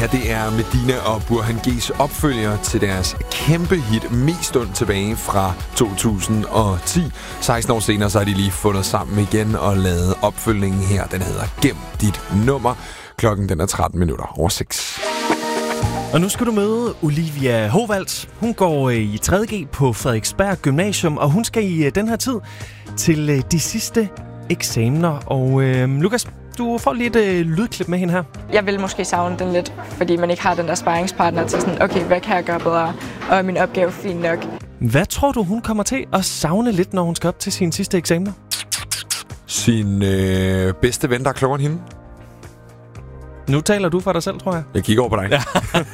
her, det er Medina og Burhan G's opfølger til deres kæmpe hit Mest stund tilbage fra 2010. 16 år senere, så har de lige fundet sammen igen og lavet opfølgningen her. Den hedder Gem dit nummer. Klokken den er 6:13. Og nu skal du møde Olivia Hovald. Hun går i 3.G på Frederiksberg Gymnasium, og hun skal i den her tid til de sidste eksamener. Og Lukas, du får lige et lydklip med hende her. Jeg vil måske savne den lidt, fordi man ikke har den der sparringspartner til sådan, okay, hvad kan jeg gøre bedre, og er min opgave fin nok. Hvad tror du, hun kommer til at savne lidt, når hun skal op til sine sidste eksamener? Sin bedste ven, der er klogere end hende. Nu taler du for dig selv, tror jeg. Jeg kigger over på dig.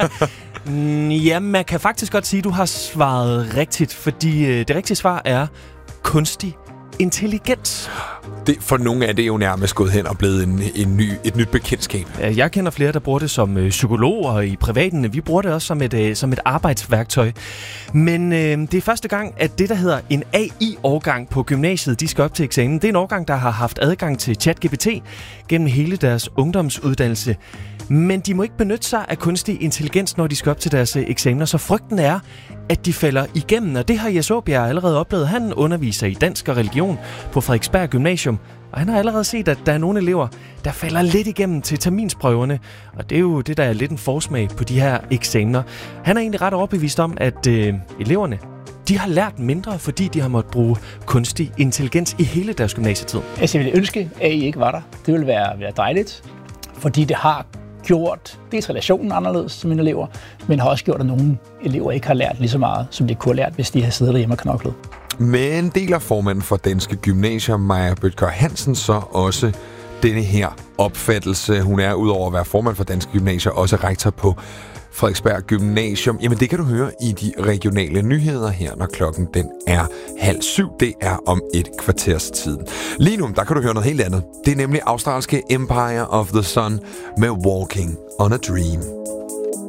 Ja, man kan faktisk godt sige, at du har svaret rigtigt, fordi det rigtige svar er kunstig intelligens. For nogle af det er jo nærmest gået hen og blevet et nyt bekendtskab. Jeg kender flere, der bruger det som psykologer i privaten. Vi bruger det også som et arbejdsværktøj. Men det er første gang, at det, der hedder en AI-årgang på gymnasiet, de skal op til eksamen. Det er en årgang, der har haft adgang til ChatGPT gennem hele deres ungdomsuddannelse. Men de må ikke benytte sig af kunstig intelligens, når de skal op til deres eksamener. Så frygten er, at de falder igennem, og det har Jes Aabjerg allerede oplevet. Han underviser i dansk og religion på Frederiksberg Gymnasium, og han har allerede set, at der er nogle elever, der falder lidt igennem til terminsprøverne, og det er jo det, der er lidt en forsmag på de her eksamener. Han er egentlig ret overbevist om, at eleverne, de har lært mindre, fordi de har måttet bruge kunstig intelligens i hele deres gymnasietid. Altså, jeg ville ønske, at AI ikke var der. Det ville være dejligt, fordi det har gjort dels relationen anderledes som mine elever, men har også gjort, at nogle elever ikke har lært lige så meget, som de kunne have lært, hvis de havde siddet derhjemme og knoklet. Men deler formanden for Danske Gymnasier, Maja Bødker Hansen, så også denne her opfattelse. Hun er udover at være formand for Danske Gymnasier også rektor på Frederiksberg Gymnasium. Jamen det kan du høre i de regionale nyheder her, når klokken den er 6:30. Det er om et kvarters tid. Lige nu, der kan du høre noget helt andet. Det er nemlig australske Empire of the Sun med Walking on a Dream.